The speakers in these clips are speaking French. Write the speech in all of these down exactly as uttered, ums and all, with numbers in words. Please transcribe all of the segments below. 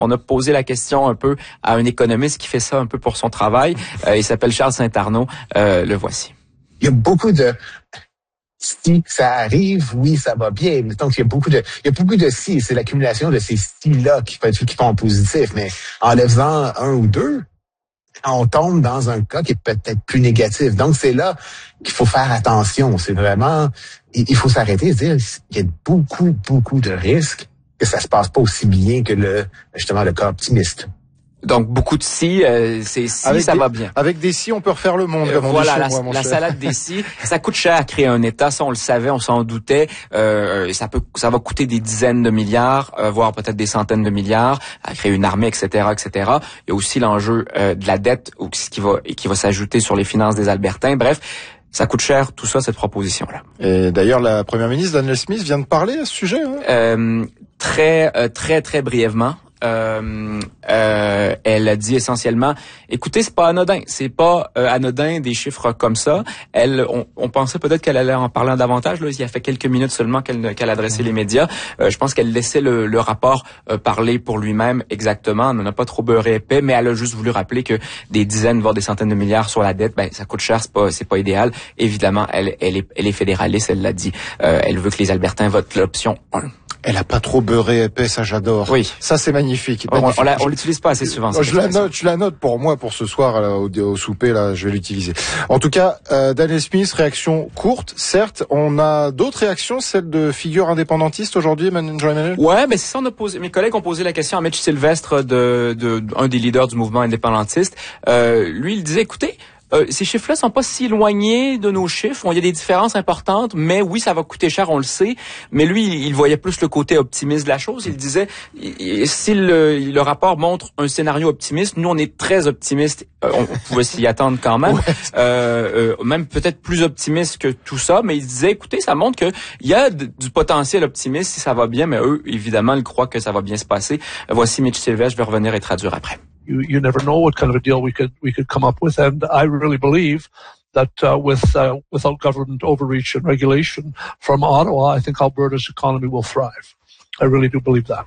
On a posé la question un peu à un économiste qui fait ça un peu pour son travail. Euh, il s'appelle Charles Saint-Arnaud. Euh, le voici. Il y a beaucoup de si ça arrive, oui, ça va bien. Mais donc, il y a beaucoup de, il y a beaucoup de si. C'est l'accumulation de ces si-là qui, qui font positif. Mais en le faisant un ou deux, on tombe dans un cas qui est peut-être plus négatif. Donc, c'est là qu'il faut faire attention. C'est vraiment, il faut s'arrêter et se dire, il y a beaucoup, beaucoup de risques que ça se passe pas aussi bien que le, justement, le cas optimiste. Donc, beaucoup de si, euh, c'est si, avec ça des, va bien. Avec des si, on peut refaire le monde. Euh, comme on voilà, dit la, chez moi, mon la cher. salade des si, ça coûte cher à créer un État, ça on le savait, on s'en doutait. Euh, ça peut, ça va coûter des dizaines de milliards, euh, voire peut-être des centaines de milliards, à créer une armée, et cetera, et cetera. Il y a aussi l'enjeu euh, de la dette, ou ce qui va, qui va s'ajouter sur les finances des Albertains. Bref. Ça coûte cher, tout ça, cette proposition-là. Et d'ailleurs, la première ministre, Danielle Smith, vient de parler à ce sujet. Hein? Euh, très, euh, très, très brièvement. Euh, euh, elle a dit essentiellement, écoutez, c'est pas anodin, c'est pas euh, anodin des chiffres comme ça. Elle, on, on pensait peut-être qu'elle allait en parler davantage. Là, il y a fait quelques minutes seulement qu'elle, qu'elle adressait les médias. Euh, je pense qu'elle laissait le, le rapport euh, parler pour lui-même exactement. Elle n'en a pas trop beurré épais, mais elle a juste voulu rappeler que des dizaines voire des centaines de milliards sur la dette, ben ça coûte cher, c'est pas, c'est pas idéal. Évidemment, elle, elle est, elle est fédéraliste, elle l'a dit. Euh, elle veut que les Albertains votent l'option un. Elle a pas trop beurré épais, ça j'adore. Oui. Ça c'est magnifique. On, magnifique. on, la, on l'utilise pas assez souvent. Je la note, je la note pour moi, pour ce soir là, au, au souper là, je vais l'utiliser. En tout cas, euh, Daniel Smith, réaction courte, certes. On a d'autres réactions, celle de figures indépendantistes aujourd'hui, Jean-Emmanuel. Ouais, mais c'est ça. On a posé. Mes collègues ont posé la question à Mitch Sylvestre, de, de, un des leaders du mouvement indépendantiste. Euh, lui, il disait, écoutez. Euh, ces chiffres-là sont pas si éloignés de nos chiffres. Il y a des différences importantes, mais oui, ça va coûter cher, on le sait. Mais lui, il voyait plus le côté optimiste de la chose. Il disait, si le, le rapport montre un scénario optimiste, nous, on est très optimistes. Euh, on pouvait s'y attendre quand même. Ouais. Euh, euh, même peut-être plus optimiste que tout ça. Mais il disait, écoutez, ça montre qu'il y a d- du potentiel optimiste si ça va bien. Mais eux, évidemment, ils croient que ça va bien se passer. Euh, voici Mitch Sylvestre. Je vais revenir et traduire après. You, you never know what kind of a deal we could we could come up with, and I really believe that uh, with uh, without government overreach and regulation from Ottawa, I think Alberta's economy will thrive. I really do believe that.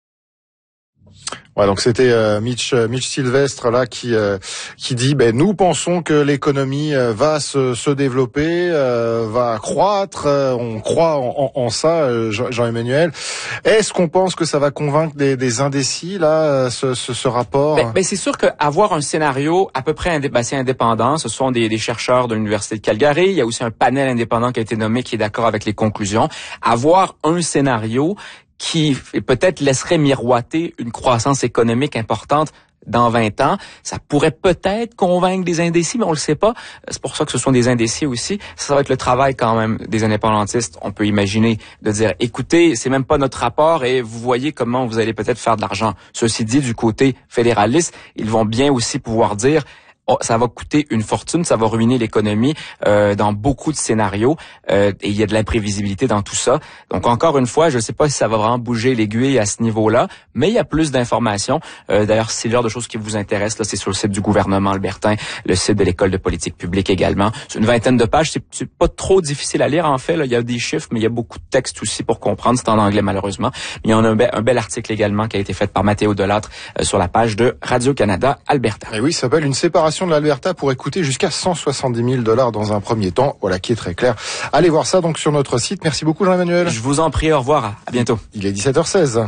Ouais, donc c'était euh, Mitch, Mitch Sylvestre là qui euh, qui dit, ben nous pensons que l'économie euh, va se, se développer, euh, va croître. Euh, on croit en, en, en ça, euh, Jean-Emmanuel. Est-ce qu'on pense que ça va convaincre des, des indécis là, ce, ce, ce rapport? Ben, ben c'est sûr qu'avoir un scénario à peu près indé- assez indépendant, ce sont des, des chercheurs de l'université de Calgary. Il y a aussi un panel indépendant qui a été nommé qui est d'accord avec les conclusions. Avoir un scénario qui peut-être laisserait miroiter une croissance économique importante dans vingt ans, ça pourrait peut-être convaincre des indécis, mais on le sait pas. C'est pour ça que ce sont des indécis aussi. Ça va être le travail quand même des indépendantistes. On peut imaginer de dire, écoutez, c'est même pas notre rapport et vous voyez comment vous allez peut-être faire de l'argent. Ceci dit, du côté fédéraliste, ils vont bien aussi pouvoir dire, oh, ça va coûter une fortune, ça va ruiner l'économie euh, dans beaucoup de scénarios euh, et il y a de l'imprévisibilité dans tout ça. Donc encore une fois, je ne sais pas si ça va vraiment bouger l'aiguille à ce niveau-là, mais il y a plus d'informations. Euh, d'ailleurs, si c'est le genre de choses qui vous intéressent, là, c'est sur le site du gouvernement albertain, le site de l'école de politique publique également. C'est une vingtaine de pages, c'est, c'est pas trop difficile à lire en fait. Là. Il y a des chiffres, mais il y a beaucoup de textes aussi pour comprendre. C'est en anglais malheureusement. Il y en a un, be- un bel article également qui a été fait par Mathéo Delattre euh, sur la page de Radio-Canada Alberta. Et oui, ça s'appelle une séparation de l'Alberta pourrait coûter jusqu'à cent soixante-dix mille dollars dans un premier temps. Voilà qui est très clair. Allez voir ça donc sur notre site. Merci beaucoup Jean-Emmanuel. Je vous en prie, au revoir. À bientôt. Il est dix-sept heures seize.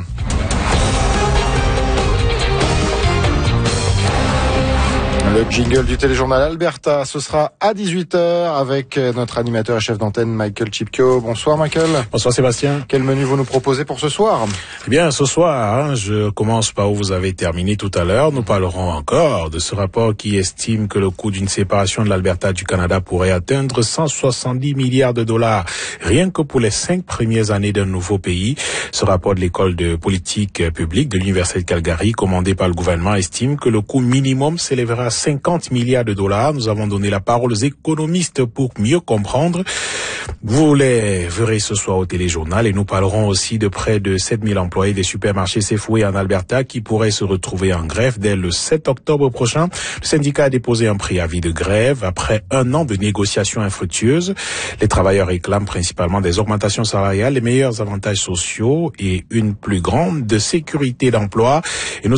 Le jingle du téléjournal Alberta, ce sera à dix-huit heures avec notre animateur et chef d'antenne Michael Chipko. Bonsoir Michael. Bonsoir Sébastien. Quel menu vous nous proposez pour ce soir? Eh bien, ce soir, hein, je commence par où vous avez terminé tout à l'heure. Nous parlerons encore de ce rapport qui estime que le coût d'une séparation de l'Alberta du Canada pourrait atteindre cent soixante-dix milliards de dollars, rien que pour les cinq premières années d'un nouveau pays. Ce rapport de l'école de politique publique de l'Université de Calgary, commandé par le gouvernement, estime que le coût minimum s'élèvera à cinquante milliards de dollars. Nous avons donné la parole aux économistes pour mieux comprendre. Vous les verrez ce soir au téléjournal et nous parlerons aussi de près de sept mille employés des supermarchés Safeway en Alberta qui pourraient se retrouver en grève dès le sept octobre prochain. Le syndicat a déposé un préavis de grève après un an de négociations infructueuses. Les travailleurs réclament principalement des augmentations salariales, les meilleurs avantages sociaux et une plus grande sécurité d'emploi. Et nous